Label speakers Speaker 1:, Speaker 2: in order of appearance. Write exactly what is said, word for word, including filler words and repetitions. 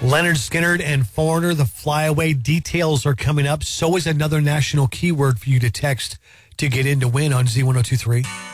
Speaker 1: Leonard Skinner and Foreigner, the flyaway details are coming up. So is another national keyword for you to text to get in to win on Z ten twenty-three.